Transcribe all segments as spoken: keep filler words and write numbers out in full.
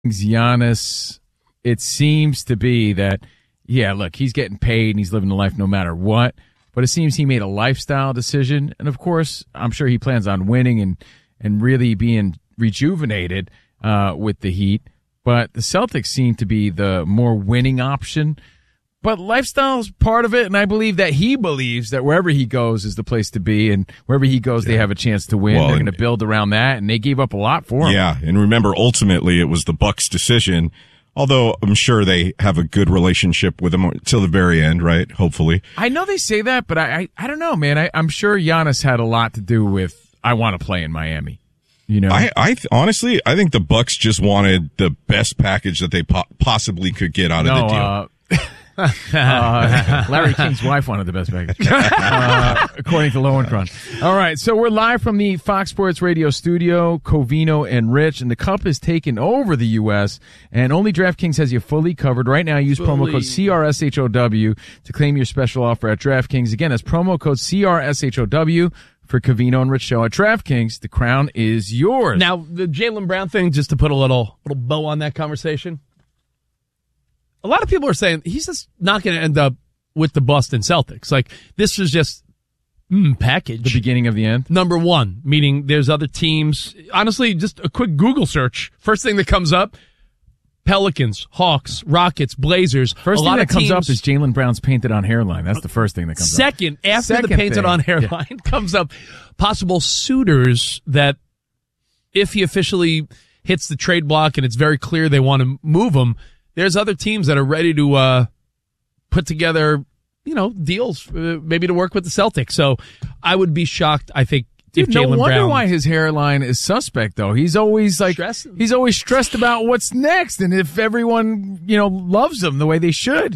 Giannis, it seems to be that, yeah, look, he's getting paid and he's living the life no matter what. But it seems he made a lifestyle decision. And, of course, I'm sure he plans on winning and, and really being rejuvenated uh, with the Heat. But the Celtics seem to be the more winning option. But lifestyle's part of it, and I believe that he believes that wherever he goes is the place to be, and wherever he goes, yeah. they have a chance to win. Well, They're going to build around that, and they gave up a lot for him. Yeah, and remember, ultimately, it was the Bucks' decision. Although I'm sure they have a good relationship with him till the very end, right? Hopefully. I know they say that, but I I, I don't know, man. I, I'm sure Giannis had a lot to do with, I want to play in Miami. You know, I, I th- honestly, I think the Bucks just wanted the best package that they po- possibly could get out no, of the deal. Uh, uh, Larry King's wife wanted the best package, uh, according to Lowenkron. All right, so we're live from the Fox Sports Radio studio, Covino and Rich, and the Cup is taking over the U S, and only DraftKings has you fully covered. Right now, use fully. promo code C R S H O W to claim your special offer at DraftKings. Again, that's promo code C R S H O W for Covino and Rich Show at DraftKings. The crown is yours. Now, the Jaylen Brown thing, just to put a little little bow on that conversation. A lot of people are saying he's just not going to end up with the Boston Celtics. Like, this is just mm, package. The beginning of the end? Number one, meaning there's other teams. Honestly, just a quick Google search. First thing that comes up, Pelicans, Hawks, Rockets, Blazers. First a thing lot that of comes teams, up is Jaylen Brown's painted on hairline. That's the first thing that comes second, up. After Second, after the painted thing. on hairline yeah. comes up, possible suitors that if he officially hits the trade block and it's very clear they want to move him, there's other teams that are ready to uh, put together, you know, deals, uh, maybe to work with the Celtics. So I would be shocked, I think, Dude, if no Jaylen wonder Brown, why his hairline is suspect, though. He's always like, Stressing. he's always stressed about what's next and if everyone, you know, loves him the way they should.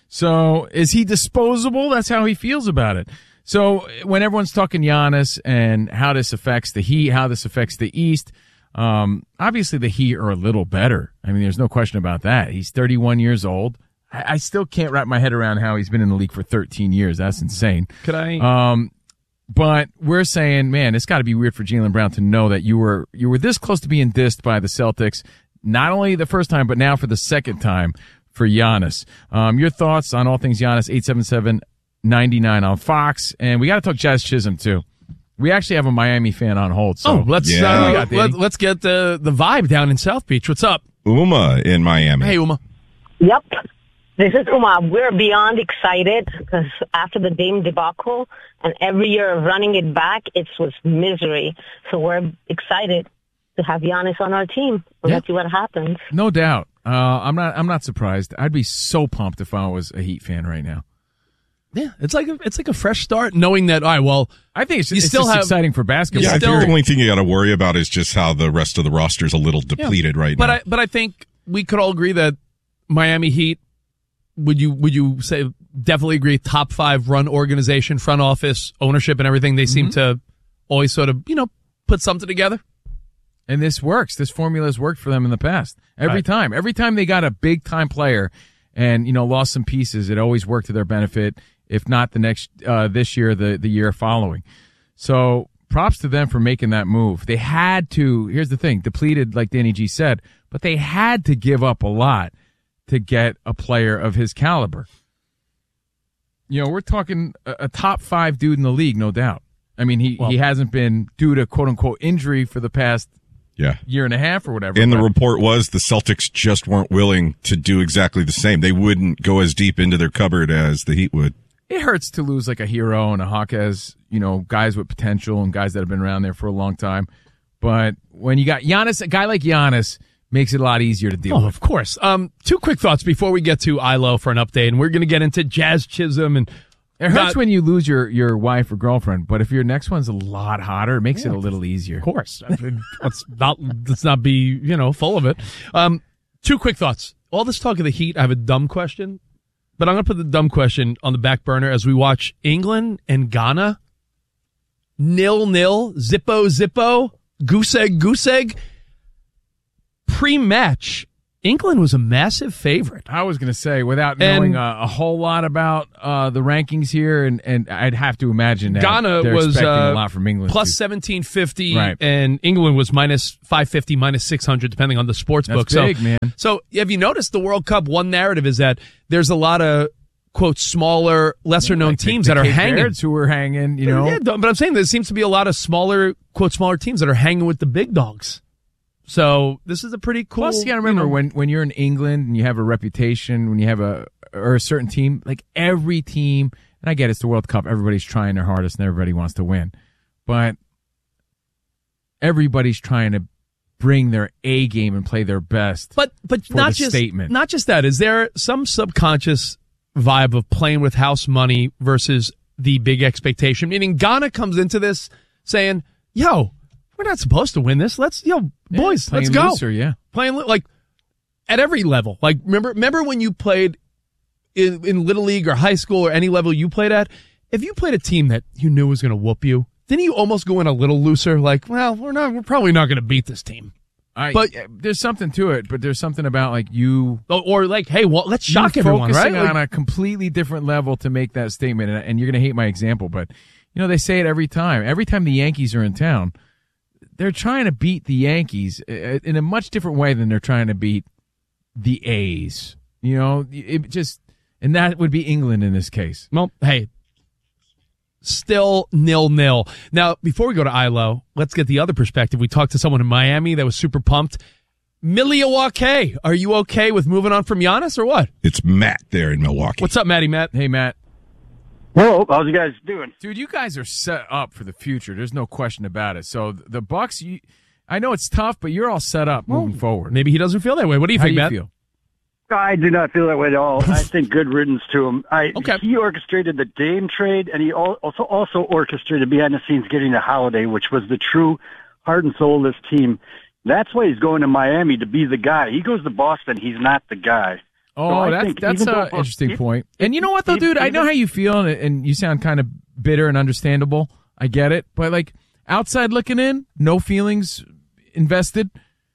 So is he disposable? That's how he feels about it. So when everyone's talking Giannis and how this affects the Heat, how this affects the East, um, obviously the Heat are a little better. I mean, there's no question about that. He's thirty-one years old. I, I still can't wrap my head around how he's been in the league for thirteen years. That's insane. Could I? Um, But we're saying, man, it's got to be weird for Jaylen Brown to know that you were you were this close to being dissed by the Celtics, not only the first time, but now for the second time for Giannis. Um, your thoughts on all things Giannis, eight seven seven, nine nine on Fox. And we got to talk Jazz Chisholm, too. We actually have a Miami fan on hold. So oh, let's, yeah. uh, let, let's get the, the vibe down in South Beach. What's up? Uma in Miami. Hey, Uma. Yep. This is Uma. We're beyond excited because after the Dame debacle and every year of running it back, it was misery. So we're excited to have Giannis on our team. We'll Yeah. see what happens. No doubt. Uh, I'm not. I'm not surprised. I'd be so pumped if I was a Heat fan right now. Yeah, it's like a, it's like a fresh start, knowing that. All right, well, I think it's, you it's still just have, exciting for basketball. Yeah, I still- think the only thing you got to worry about is just how the rest of the roster is a little depleted yeah. right but now. I, but I think we could all agree that Miami Heat. Would you would you say definitely agree top five run organization, front office, ownership, and everything? They seem Mm-hmm. to always sort of you know put something together. And this works. This formula has worked for them in the past. Every Right. time. Every time they got a big time player and, you know, lost some pieces, it always worked to their benefit. If not the next, uh, this year, the, the year following. So props to them for making that move. They had to, here's the thing, depleted, like Danny G said, but they had to give up a lot to get a player of his caliber. You know, we're talking a, a top five dude in the league, no doubt. I mean, he, Well- he hasn't been due to quote unquote injury for the past yeah. year and a half or whatever. And the but- report was the Celtics just weren't willing to do exactly the same. They wouldn't go as deep into their cupboard as the Heat would. It hurts to lose like a Hero and a Hawkes, you know, guys with potential and guys that have been around there for a long time. But when you got Giannis, a guy like Giannis makes it a lot easier to deal Oh, with. of course. Um, two quick thoughts before we get to I L O for an update, and we're going to get into Jazz Chisholm and. It hurts Got- when you lose your, your wife or girlfriend, but if your next one's a lot hotter, it makes it a little easier. Of course. I mean, let's not let's not be, you know, full of it. Um, two quick thoughts. All this talk of the Heat, I have a dumb question, but I'm going to put the dumb question on the back burner as we watch England and Ghana. Nil nil, zippo zippo, goose egg goose egg. Pre-match, England was a massive favorite. I was going to say, without knowing And- a, a whole lot about uh, the rankings here, and, and I'd have to imagine that Ghana they're was expecting uh, a lot from England. plus too. seventeen fifty, Right. and England was minus five fifty, minus six hundred, depending on the sports That's book. big, so, man. So have you noticed the World Cup? One narrative is that there's a lot of quote smaller, lesser known Like the- teams the that are Cape hanging. Verdes who are hanging, you know. Yeah, but I'm saying there seems to be a lot of smaller, quote smaller teams that are hanging with the big dogs. So this is a pretty cool. Plus, you got to remember know, when, when you're in England and you have a reputation, when you have a or a certain team, like every team, and I get it's the World Cup, everybody's trying their hardest and everybody wants to win, but everybody's trying to bring their A game and play their best. But but for not the just statement. not just that. Is there some subconscious vibe of playing with house money versus the big expectation? Meaning Ghana comes into this saying, "Yo, we're not supposed to win this. Let's, yo, Yeah, boys, playing let's go." looser, yeah. Playing li- like at every level. Like remember remember when you played in, in Little League or high school or any level you played at? If you played a team that you knew was going to whoop you, didn't you almost go in a little looser? Like, well, we're not. We're probably not going to beat this team. I, But- but there's something to it. But there's something about like you Or, or like, hey, well, let's shock you everyone, right? focusing Like- on a completely different level to make that statement. And, and you're going to hate my example, but you know they say it every time. Every time the Yankees are in town, they're trying to beat the Yankees uh, in a much different way than they're trying to beat the A's. You know, it just and that would be England in this case. Well, hey, still nil nil. Now, before we go to I L O, let's get the other perspective. We talked to someone in Miami that was super pumped. Milwaukee, are you okay with moving on from Giannis or what? It's Matt there in Milwaukee. What's up, Matty Matt? Hey, Matt. Hello, how's you guys doing? Dude, you guys are set up for the future. There's no question about it. So the Bucks, you, I know it's tough, but you're all set up moving forward. Maybe he doesn't feel that way. What do you How think, do you Matt? feel? I do not feel that way at all. I think good riddance to him. I, Okay. He orchestrated the Dame trade, and he al- also also orchestrated behind the scenes getting the Holiday, which was the true heart and soul of this team. That's why he's going to Miami to be the guy. He goes to Boston, he's not the guy. Oh, So I that's think that's even an though- interesting if- point. And you know what, though, if- dude? I know even- how you feel, and, and you sound kind of bitter and understandable. I get it. But, like, outside looking in, no feelings invested,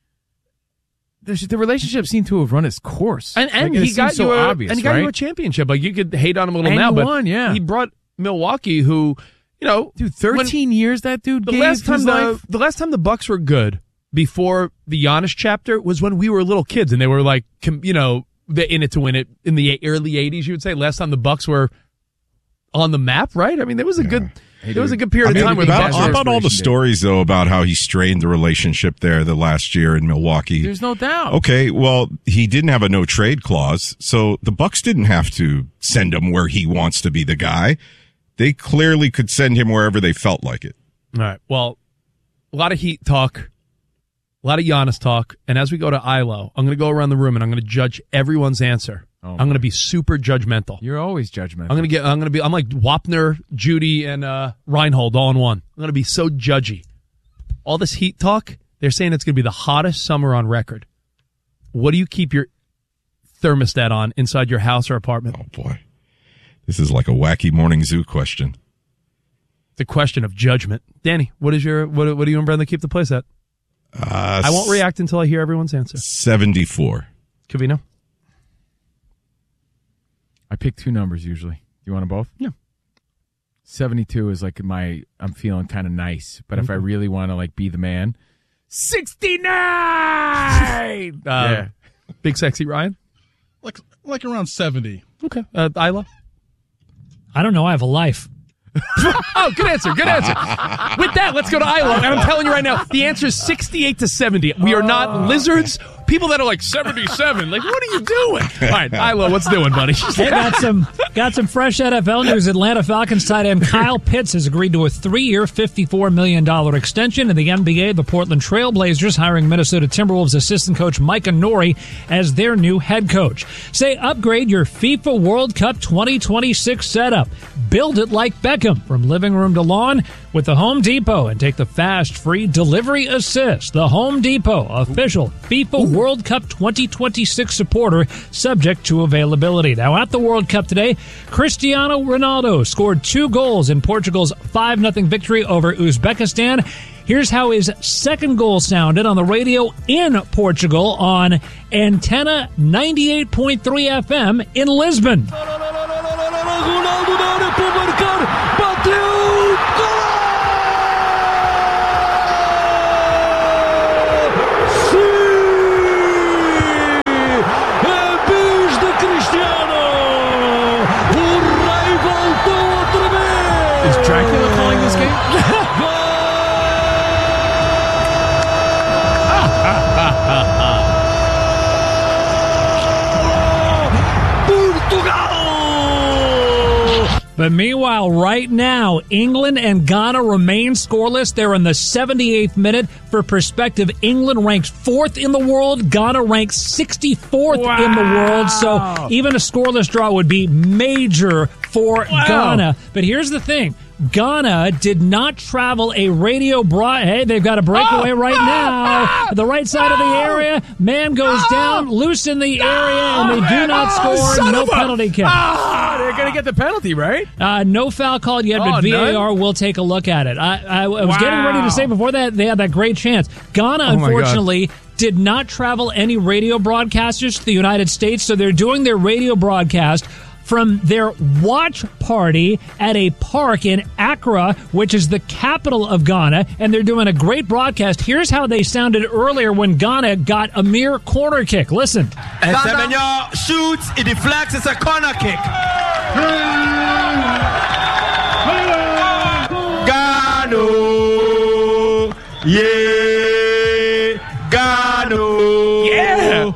the, the relationship seemed to have run its course. And and Like, it he seems got so you a, obvious, and he got right? you a championship. Like you could hate on him a little And now, he but won, yeah. he brought Milwaukee, who you know, Dude, thirteen when- years that dude the gave last time his the, life. the last time the Bucks were good before the Giannis chapter was when we were little kids and they were like, com- you know, they in it to win it in the early eighties. You would say last time the Bucks were on the map, right? I mean, there was a good, Hey, there was a dude. good period I mean, of time where the about, Bucks how were. about all the inspiration, stories, though, about how he strained the relationship there the last year in Milwaukee? There's no doubt. Okay, well, he didn't have a no trade clause, so the Bucks didn't have to send him where he wants to be the guy. They clearly could send him wherever they felt like it. All right. Well, a lot of Heat talk, a lot of Giannis talk, and as we go to I L O, I'm going to go around the room and I'm going to judge everyone's answer. Oh, I'm going to be super judgmental. You're always judgmental. I'm going to get. I'm going to be. I'm like Wapner, Judy, and uh, Reinhold all in one. I'm going to be so judgy. All this Heat talk. They're saying it's going to be the hottest summer on record. What do you keep your thermostat on inside your house or apartment? Oh, boy. This is like a wacky morning zoo question. It's a question of judgment. Danny, what is your what? What do you and Brendan keep the place at? Uh, I won't react until I hear everyone's answer. seventy-four. Cavino? I pick two numbers usually. Do you want them both? Yeah. seventy-two is like my, I'm feeling kind of nice. But if I really want to like be the man, sixty-nine! Uh, yeah. Big sexy Ryan? Like like around seventy. Okay. Uh, Isla? I don't know. I have a life. Oh, good answer. Good answer. With that, let's go to Isla. And I'm telling you right now, the answer is sixty-eight to seventy. We are not lizards. People that are like seventy-seven, like, what are you doing? All right, Isla, what's doing, buddy? Hey, got some got some fresh N F L news. Atlanta Falcons tight end Kyle Pitts has agreed to a three-year, fifty-four million dollars extension. In the N B A, the Portland Trail Blazers hiring Minnesota Timberwolves assistant coach Micah Nori as their new head coach. Say upgrade your FIFA World Cup twenty twenty-six setup. Build it like Beckham from living room to lawn with the Home Depot and take the fast, free delivery assist. The Home Depot, official FIFA World Cup twenty twenty-six supporter, subject to availability. Now at the World Cup today, Cristiano Ronaldo scored two goals in Portugal's five nothing victory over Uzbekistan. Here's how his second goal sounded on the radio in Portugal on Antenna ninety-eight point three F M in Lisbon. Is Dracula calling this game? But meanwhile, right now, England and Ghana remain scoreless. They're in the seventy-eighth minute. For perspective, England ranks fourth in the world. Ghana ranks sixty-fourth Wow. in the world. So even a scoreless draw would be major for Wow. Ghana. But here's the thing. Ghana did not travel a radio broad. Hey, they've got a breakaway Oh, right oh, now. oh, the right side of the area. Man goes oh, down, loose in the area, and they do man, not oh, score. son No of a- penalty kick. Ah, they're going to get the penalty, right? Uh, no foul called yet, but Oh, V A R none? will take a look at it. I, I, I was Wow. getting ready to say before that they had that great chance. Ghana, Oh, my unfortunately, did not travel any radio broadcasters to the United States, so they're doing their radio broadcast from their watch party at a park in Accra, which is the capital of Ghana, and they're doing a great broadcast. Here's how they sounded earlier when Ghana got a mere corner kick. Listen. And Semenyo shoots, it deflects, it's a corner kick. Gano, yeah, Gano, Yeah.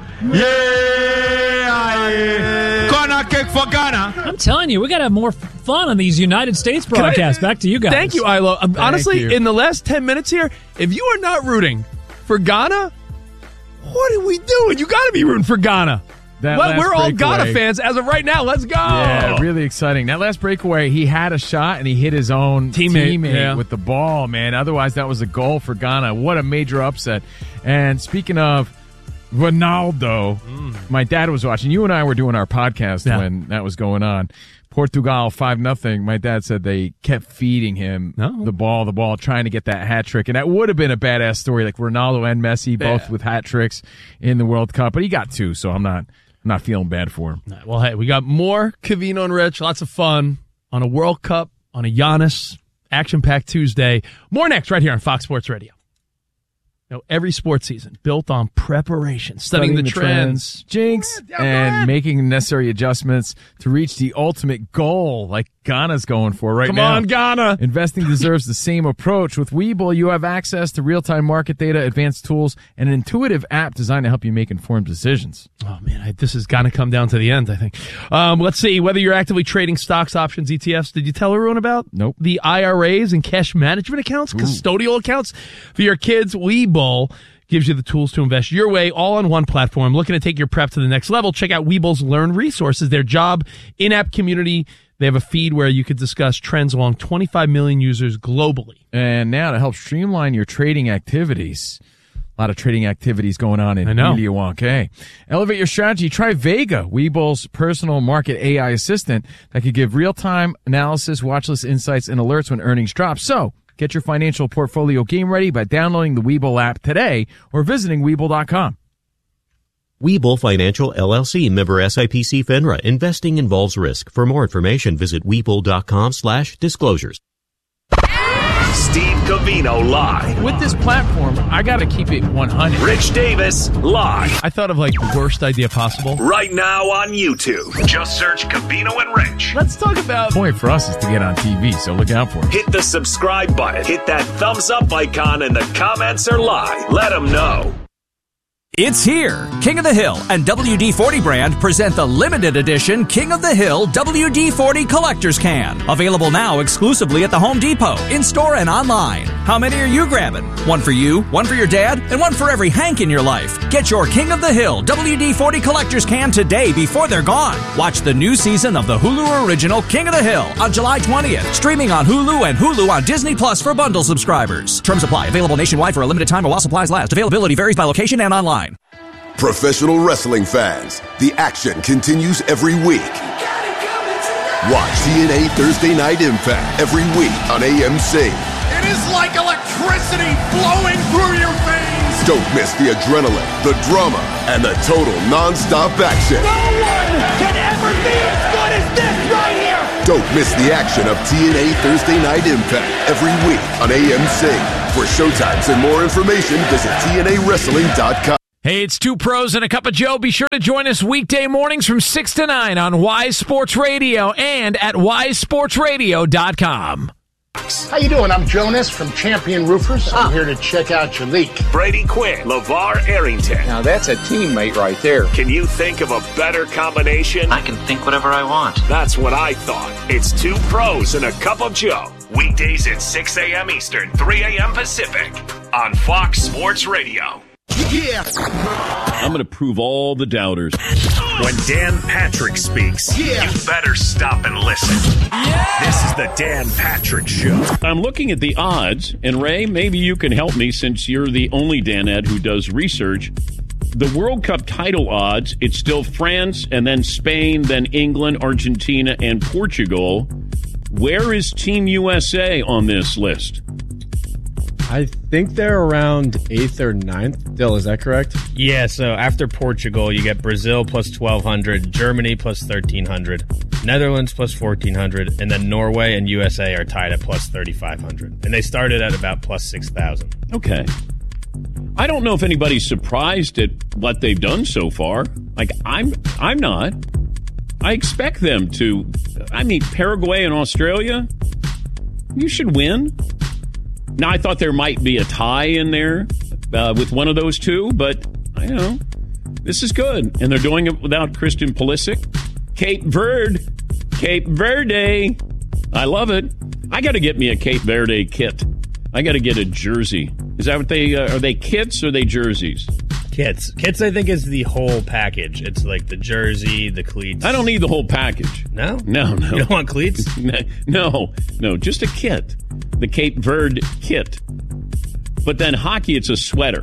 yeah, yeah. Corner kick for Ghana. I'm telling you, we got to have more fun on these United States broadcasts. Back to you guys. Thank you, Ilo. Um, honestly, you. in the last ten minutes here, if you are not rooting for Ghana, what are we doing? You got to be rooting for Ghana. That Well, last we're all breakaway- Ghana fans as of right now. Let's go. Yeah, really exciting. That last breakaway, he had a shot and he hit his own Teammate, teammate, yeah. with the ball, man. Otherwise, that was a goal for Ghana. What a major upset. And speaking of Ronaldo, my dad was watching. You and I were doing our podcast Yeah. when that was going on. Portugal five nothing. My dad said they kept feeding him No. the ball, the ball, trying to get that hat trick. And that would have been a badass story, like Ronaldo and Messi, both Yeah. with hat tricks in the World Cup. But he got two, so I'm not I'm not feeling bad for him. Well, hey, we got more Cavino and Rich. Lots of fun on a World Cup, on a Giannis, action-packed Tuesday. More next right here on Fox Sports Radio. You know, every sports season built on preparation, studying, the, trends. jinx, Yeah, go and ahead. making necessary adjustments to reach the ultimate goal like Ghana's going for right Come now. on, Ghana. Investing deserves the same approach. With Webull, you have access to real-time market data, advanced tools, and an intuitive app designed to help you make informed decisions. Oh, man, I, this is going to come down to the end, I think. Um, let's see, whether you're actively trading stocks, options, E T Fs, did you tell everyone about? Nope. The I R As and cash management accounts, custodial accounts for your kids. Webull gives you the tools to invest your way, all on one platform. Looking to take your prep to the next level? Check out Webull's Learn Resources, their job in-app community. They have a feed where you could discuss trends along twenty-five million users globally. And now to help streamline your trading activities. A lot of trading activities going on in I know. Milwaukee. Elevate your strategy. Try Vega, Webull's personal market A I assistant that could give real-time analysis, watch list insights, and alerts when earnings drop. So get your financial portfolio game ready by downloading the Webull app today or visiting Webull dot com. Webull Financial L L C, member S I P C FINRA. Investing involves risk. For more information, visit Webull dot com slash disclosures. Steve Covino live. With this platform, I got to keep it one hundred. Rich Davis live. I thought of like the worst idea possible. Right now on YouTube. Just search Covino and Rich. Let's talk about... The point for us is to get on T V, so look out for it. Hit the subscribe button. Hit that thumbs up icon in the comments or live. Let them know. It's here. King of the Hill and W D forty brand present the limited edition King of the Hill W D forty Collector's Can. Available now exclusively at the Home Depot, in-store and online. How many are you grabbing? One for you, one for your dad, and one for every Hank in your life. Get your King of the Hill W D forty Collector's Can today before they're gone. Watch the new season of the Hulu original King of the Hill on July twentieth. Streaming on Hulu and Hulu on Disney Plus for bundle subscribers. Terms apply. Available nationwide for a limited time while supplies last. Availability varies by location and online. Professional wrestling fans, the action continues every week. Watch T N A Thursday Night Impact every week on A M C. It is like electricity. electricity flowing through your veins. Don't miss the adrenaline, the drama, and the total non-stop action. No one can ever be as good as this right here. Don't miss the action of T N A Thursday Night Impact every week on A M C. For showtimes and more information, visit T N A wrestling dot com. Hey, it's Two Pros and a Cup of Joe. Be sure to join us weekday mornings from six to nine on Wise Sports Radio and at wise sports radio dot com. How you doing? I'm Jonas from Champion Roofers. I'm here to check out your leak. Brady Quinn, LeVar Arrington. Now that's a teammate right there. Can you think of a better combination? I can think whatever I want. That's what I thought. It's Two Pros and a Cup of Joe. Weekdays at six a.m. Eastern, three a.m. Pacific on Fox Sports Radio. Yeah. I'm going to prove all the doubters. When Dan Patrick speaks, yeah. you better stop and listen. Yeah. This is the Dan Patrick Show. I'm looking at the odds, and Ray, maybe you can help me since you're the only Danette who does research. The World Cup title odds, it's still France, and then Spain, then England, Argentina, and Portugal. Where is Team U S A on this list? I think they're around eighth or ninth. Dill, is that correct? Yeah, so after Portugal, you get Brazil plus twelve hundred, Germany plus thirteen hundred, Netherlands plus fourteen hundred, and then Norway and U S A are tied at plus thirty-five hundred. And they started at about plus six thousand. Okay. I don't know if anybody's surprised at what they've done so far. Like, I'm I'm not. I expect them to. I mean, Paraguay and Australia, you should win. Now, I thought there might be a tie in there uh, with one of those two, but I don't know. This is good. And they're doing it without Christian Pulisic. Cape Verde. Cape Verde. I love it. I got to get me a Cape Verde kit. I got to get a jersey. Is that what they, uh, are they kits or are they jerseys? Kits. Kits, I think, is the whole package. It's like the jersey, the cleats. I don't need the whole package. No? No, no. You don't want cleats? No, no, just a kit. The Cape Verde kit. But then hockey, it's a sweater.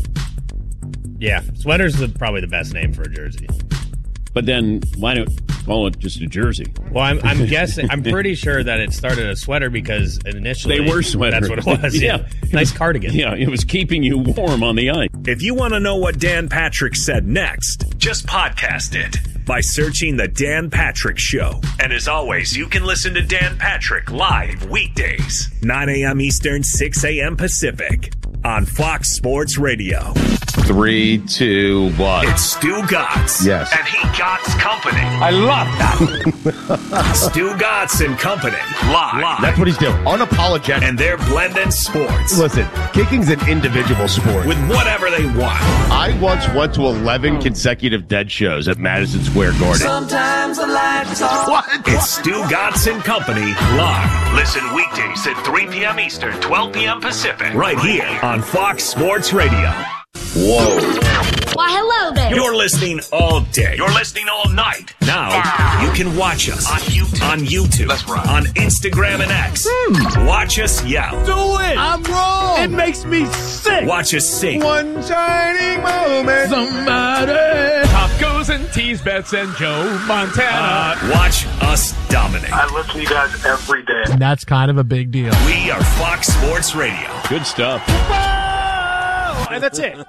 Yeah, sweater's the, probably the best name for a jersey. But then why don't call it just a jersey? Well, I'm, I'm guessing, I'm pretty sure that it started a sweater because initially they were sweaters. That's what it was. Yeah. yeah. Nice cardigan. Yeah, it was keeping you warm on the ice. If you want to know what Dan Patrick said next, just podcast it by searching The Dan Patrick Show. And as always, you can listen to Dan Patrick live weekdays, nine a.m. Eastern, six a.m. Pacific on Fox Sports Radio. Three, two, one. It's Stu Gatz. Yes. And he Gatz Company. I love that. Stu Gatz and Company. Live. Live. That's what he's doing. Unapologetic. And they're blending sports. Listen, kicking's an individual sport. With whatever they want. I once went to eleven consecutive dead shows at Madison Square Garden. Sometimes I like to talk. What? It's Stu Gatz and Company live. Listen weekdays at three p.m. Eastern, twelve p.m. Pacific. Right here on Fox Sports Radio. Whoa. Why, hello there. You're listening all day. You're listening all night. Now, wow. You can watch us on YouTube, on, YouTube, That's right. on Instagram and X. Hmm. Watch us yell. Do it. I'm wrong. It makes me sick. Watch us sing. One shining moment. Somebody. Top goes and tease bets and Joe Montana. Uh, watch us dominate. I listen to you guys every day. And that's kind of a big deal. We are Fox Sports Radio. Good stuff. And that's it.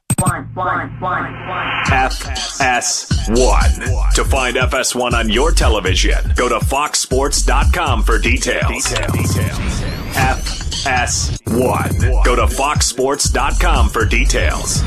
F S one. To find F S one on your television, go to fox sports dot com for details. Details. F S one. Go to fox sports dot com for details.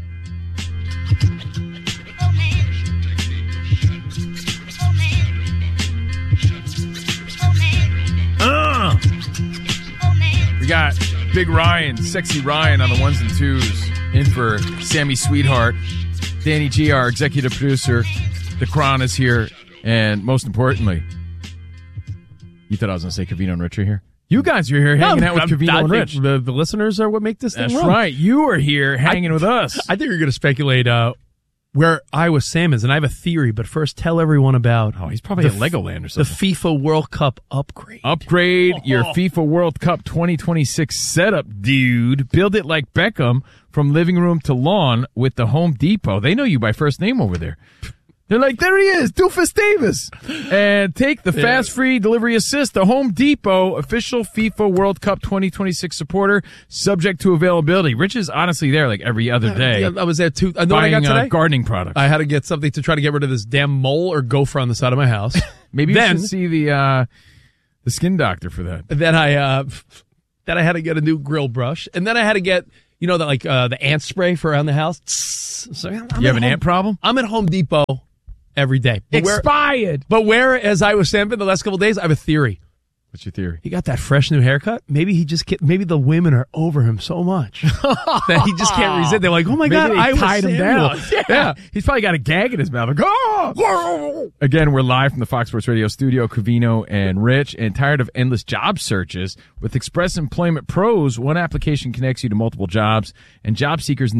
Uh, we got Big Ryan, Sexy Ryan on the ones and twos. In for Sammy Sweetheart. Danny G, our executive producer. The Crown is here. And most importantly, you thought I was going to say Covino and Rich are here? You guys are here hanging no, out with I'm, Covino I and Rich. The, the listeners are what make this thing That's run. right. You are here hanging I, with us. I think you're going to speculate uh, where Iowa Sam is, and I have a theory, but first tell everyone about... Oh, he's probably at Legoland or something. The FIFA World Cup upgrade. Upgrade oh. your FIFA World Cup twenty twenty-six setup, dude. Build it like Beckham from living room to lawn with the Home Depot. They know you by first name over there. They're like, there he is, Doofus Davis. And take the Yeah. fast free delivery assist, the Home Depot official FIFA World Cup twenty twenty-six supporter, subject to availability. Rich is honestly there like every other day. Yeah, I was there too. I know what I buying got uh, today? gardening products. I had to get something to try to get rid of this damn mole or gopher on the side of my house. Maybe then, you should see the uh, the skin doctor for that. Then I uh, then I had to get a new grill brush, and then I had to get you know the like uh, the ant spray for around the house. So I'm You at have an Home- ant problem? I'm at Home Depot every day. But where- Expired. But where, as I was saying for the last couple of days, I have a theory. What's your theory? He got that fresh new haircut. Maybe he just can't, maybe the women are over him so much that he just can't resist. They're like, oh my Maybe God, they I was tied him Samuel. down. Yeah. He's probably got a gag in his mouth. Like, oh! Again, we're live from the Fox Sports Radio studio, Covino and Rich, and tired of endless job searches. With Express Employment Pros, one application connects you to multiple jobs, and job seekers